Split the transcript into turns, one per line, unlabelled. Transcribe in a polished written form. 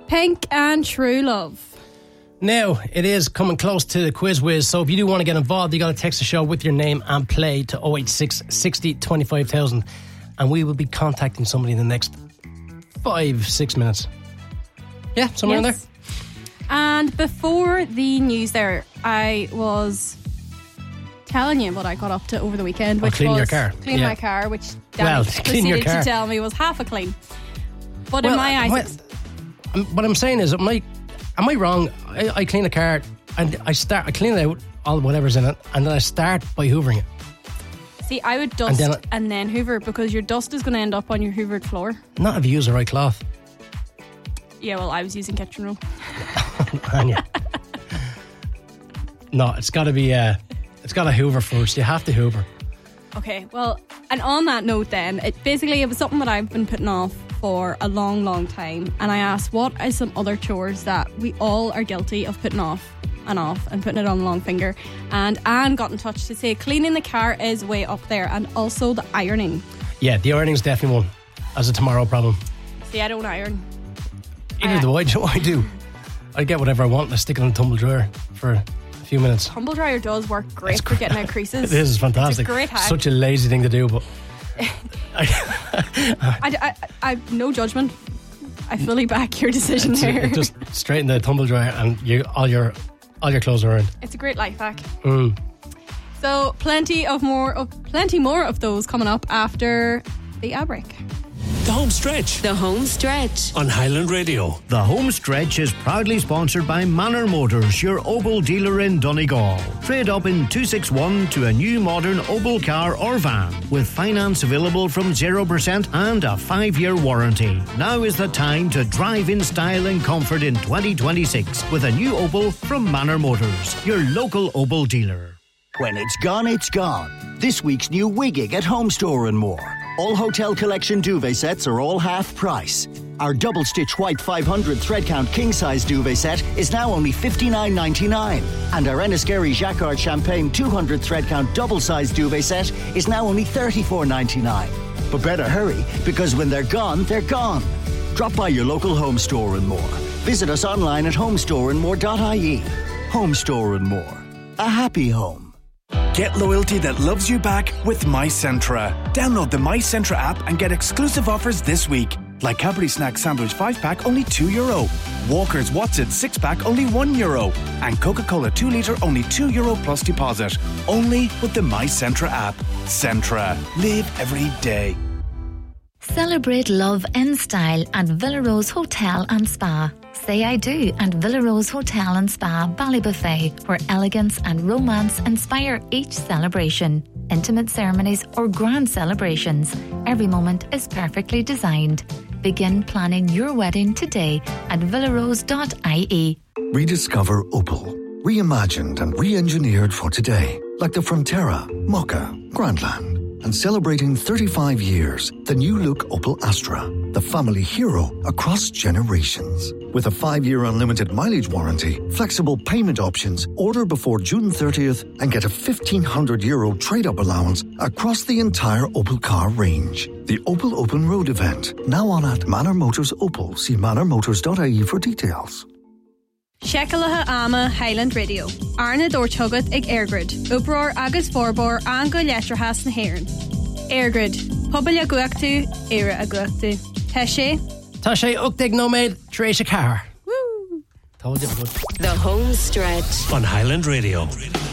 Pink and True Love.
Now, it is coming close to the quiz whiz, so if you do want to get involved, you got to text the show with your name and play to 086 60 25,000, and we will be contacting somebody in the next 5-6 minutes. Yeah, somewhere in there.
And before the news there, I was telling you what I got up to over the weekend, which
clean
was
your car.
Clean my car, which Dan
clean your car
proceeded to tell me was half a clean. But in my eyes...
What I'm saying is, am I wrong? I clean a car and I clean it out, all whatever's in it, and then I start by hoovering it.
See, I would dust and then hoover, because your dust is going to end up on your hoovered floor.
Not if you use the right cloth.
Yeah, well, I was using kitchen roll.
No, it's got to be... it's got to hoover first. You have to hoover.
Okay, well, and on that note then, it was something that I've been putting off for a long, long time, and I asked what are some other chores that we all are guilty of putting off and putting it on the long finger, and Anne got in touch to say cleaning the car is way up there, and also the ironing.
Yeah, the ironing's definitely one as a tomorrow problem.
See, I don't iron.
Either do I. Do I do? I get whatever I want and I stick it in a tumble dryer for a few minutes.
Tumble dryer does work great for getting out creases.
It is fantastic.
It's a great hack.
Such a lazy thing to do, but
I no judgment. I fully back your decision there.
Just straight in the tumble dryer and all your clothes are in. It's
a great life hack. So plenty more of those coming up after the ad break.
The Home Stretch.
The Home Stretch.
On Highland Radio.
The Home Stretch is proudly sponsored by Manor Motors, your Opel dealer in Donegal. Trade up in 261 to a new modern Opel car or van, with finance available from 0% and a 5-year warranty. Now is the time to drive in style and comfort in 2026 with a new Opel from Manor Motors, your local Opel dealer.
When it's gone, it's gone. This week's new Wigging at Home Store and More. All Hotel Collection duvet sets are all half price. Our double stitch white 500 thread count king size duvet set is now only $59.99, and our Enniskerry Jacquard Champagne 200 thread count double size duvet set is now only $34.99. But better hurry, because when they're gone, they're gone. Drop by your local Home Store and More. Visit us online at homestoreandmore.ie. Home Store and More. A happy home.
Get loyalty that loves you back with MyCentra. Download the MyCentra app and get exclusive offers this week. Like Cadbury Snack Sandwich 5-pack, only €2. Walker's What's It 6-pack, only €1. And Coca-Cola 2 litre, only €2 plus deposit. Only with the MyCentra app. Centra. Live every day.
Celebrate love in style at Villa Rose Hotel and Spa. Say I do at Villa Rose Hotel and Spa, Ballybuffet, where elegance and romance inspire each celebration. Intimate ceremonies or grand celebrations, every moment is perfectly designed. Begin planning your wedding today at villarose.ie.
Rediscover Opel. Reimagined and re-engineered for today. Like the Frontera, Mokka, Grandland. And celebrating 35 years, the new look Opel Astra, the family hero across generations. With a 5-year unlimited mileage warranty, flexible payment options, order before June 30th and get a €1,500 trade-up allowance across the entire Opel car range. The Opel Open Road event, now on at Manor Motors Opel. See manormotors.ie for details.
Shekelatha ama Highland Radio. Arna Dortugad ag Airgrid. Uproar agus forbor an go letrahas na Héireann. Airgrid. Pobl a guachtu, era a guachtu. Tá sé
uchtag nóméid tréis a car.
Woo!
Told you it would.
The Home Stretch.
On Highland Radio.